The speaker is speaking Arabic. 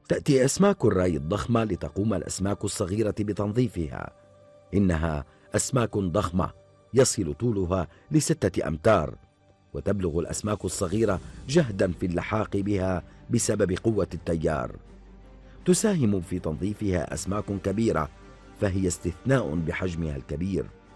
تأتي أسماك الراي الضخمة لتقوم الأسماك الصغيرة بتنظيفها. إنها أسماك ضخمة يصل طولها ل6 أمتار، وتبلغ الأسماك الصغيرة جهدا في اللحاق بها بسبب قوة التيار. تساهم في تنظيفها أسماك كبيرة، فهي استثناء بحجمها الكبير.